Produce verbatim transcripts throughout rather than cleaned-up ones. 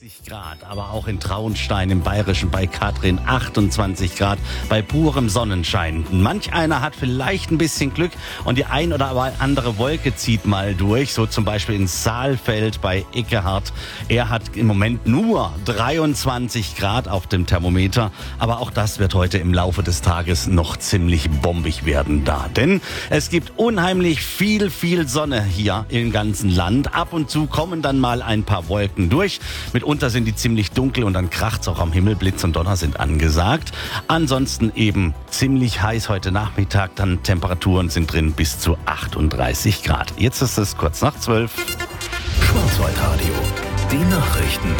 siebenundzwanzig Grad, aber auch in Traunstein im Bayerischen bei Katrin achtundzwanzig Grad bei purem Sonnenschein. Manch einer hat vielleicht ein bisschen Glück und die ein oder andere Wolke zieht mal durch, so zum Beispiel in Saalfeld bei Eckehard. Er hat im Moment nur dreiundzwanzig Grad auf dem Thermometer, aber auch das wird heute im Laufe des Tages noch ziemlich bombig werden da, denn es gibt unheimlich viel, viel Sonne hier im ganzen Land. Ab und zu kommen dann mal ein paar Wolken durch. Mitunter sind die ziemlich dunkel und dann kracht's auch am Himmel. Blitz und Donner sind angesagt. Ansonsten eben ziemlich heiß heute Nachmittag. Dann Temperaturen sind drin bis zu achtunddreißig Grad. Jetzt ist es kurz nach zwölf. Schwarzwaldradio. Die Nachrichten.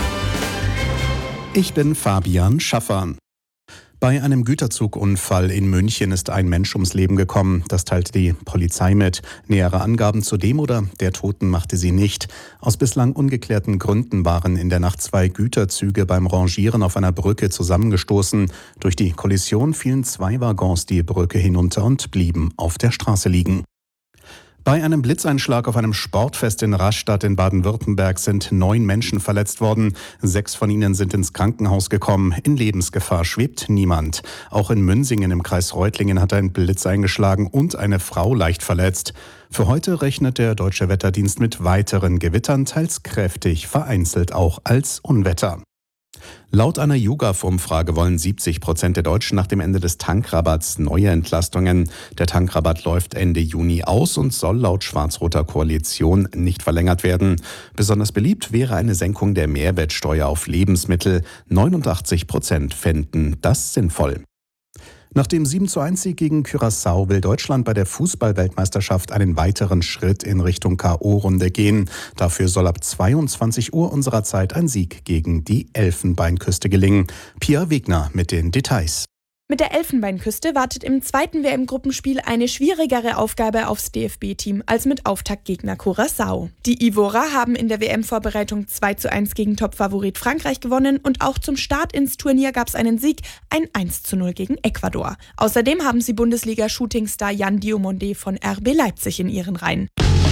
Ich bin Fabian Schaffer. Bei einem Güterzugunfall in München ist ein Mensch ums Leben gekommen. Das teilte die Polizei mit. Nähere Angaben zu dem oder der Toten machte sie nicht. Aus bislang ungeklärten Gründen waren in der Nacht zwei Güterzüge beim Rangieren auf einer Brücke zusammengestoßen. Durch die Kollision fielen zwei Waggons die Brücke hinunter und blieben auf der Straße liegen. Bei einem Blitzeinschlag auf einem Sportfest in Rastatt in Baden-Württemberg sind neun Menschen verletzt worden. Sechs von ihnen sind ins Krankenhaus gekommen. In Lebensgefahr schwebt niemand. Auch in Münsingen im Kreis Reutlingen hat ein Blitz eingeschlagen und eine Frau leicht verletzt. Für heute rechnet der Deutsche Wetterdienst mit weiteren Gewittern, teils kräftig, vereinzelt auch als Unwetter. Laut einer YouGov-Umfrage wollen siebzig Prozent der Deutschen nach dem Ende des Tankrabatts neue Entlastungen. Der Tankrabatt läuft Ende Juni aus und soll laut schwarz-roter Koalition nicht verlängert werden. Besonders beliebt wäre eine Senkung der Mehrwertsteuer auf Lebensmittel. neunundachtzig Prozent fänden das sinnvoll. Nach dem sieben zu eins Sieg gegen Curaçao will Deutschland bei der Fußball-Weltmeisterschaft einen weiteren Schritt in Richtung K O-Runde gehen. Dafür soll ab zweiundzwanzig Uhr unserer Zeit ein Sieg gegen die Elfenbeinküste gelingen. Pia Wegner mit den Details. Mit der Elfenbeinküste wartet im zweiten W M-Gruppenspiel eine schwierigere Aufgabe aufs D F B-Team als mit Auftaktgegner Curaçao. Die Ivora haben in der W M-Vorbereitung zwei zu eins gegen Topfavorit Frankreich gewonnen und auch zum Start ins Turnier gab es einen Sieg, ein eins zu null gegen Ecuador. Außerdem haben sie Bundesliga-Shootingstar Jan Diomande von R B Leipzig in ihren Reihen.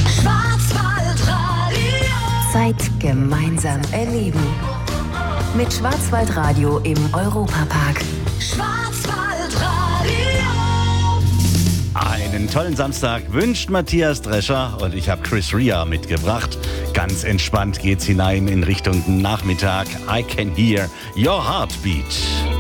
Schwarzwaldradio. Zeit gemeinsam erleben. Mit Schwarzwaldradio im Europapark. Einen tollen Samstag wünscht Matthias Drescher und ich habe Chris Rea mitgebracht. Ganz entspannt geht's hinein in Richtung Nachmittag. I can hear your heartbeat.